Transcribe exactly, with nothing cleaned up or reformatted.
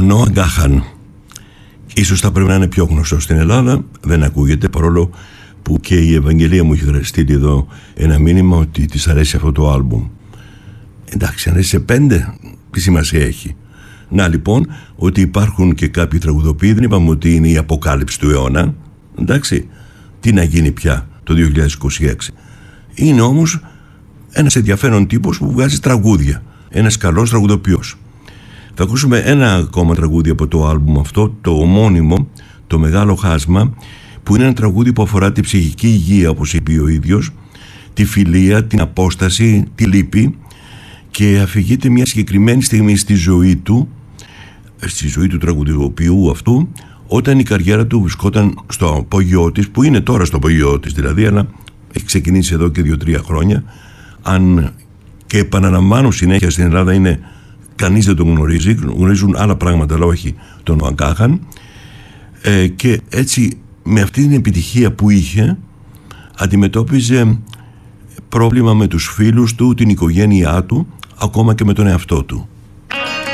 Νόα Γκάχαν. Ίσως θα πρέπει να είναι πιο γνωστό στην Ελλάδα, δεν ακούγεται, παρόλο που και η Ευαγγελία μου έχει στείλει εδώ ένα μήνυμα ότι της αρέσει αυτό το άλμπουμ. Εντάξει, αν σε πέντε, τι σημασία έχει. Να λοιπόν, ότι υπάρχουν και κάποιοι τραγουδοποιοί, δεν είπαμε ότι είναι η αποκάλυψη του αιώνα. Εντάξει, τι να γίνει πια το δύο χιλιάδες είκοσι έξι. Είναι όμως ένας ενδιαφέρον τύπος που βγάζει τραγούδια. Ένας καλός τραγουδοποιός. Θα ακούσουμε ένα ακόμα τραγούδι από το άλμπουμ αυτό, το ομώνυμο, το Μεγάλο Χάσμα, που είναι ένα τραγούδι που αφορά τη ψυχική υγεία, όπως είπε ο ίδιος, τη φιλία, την απόσταση, τη λύπη, και αφηγείται μια συγκεκριμένη στιγμή στη ζωή του, στη ζωή του τραγουδοποιού αυτού, όταν η καριέρα του βρισκόταν στο απόγειό της, που είναι τώρα στο απόγειό της δηλαδή, αλλά έχει ξεκινήσει εδώ και δύο-τρία χρόνια. Αν και επαναλαμβάνω συνέχεια, στην Ελλάδα είναι κανείς δεν τον γνωρίζει, γνωρίζουν άλλα πράγματα, αλλά όχι τον Νόα Γκάχαν. Ε, και έτσι, με αυτή την επιτυχία που είχε, αντιμετώπιζε πρόβλημα με τους φίλους του, την οικογένειά του, ακόμα και με τον εαυτό του.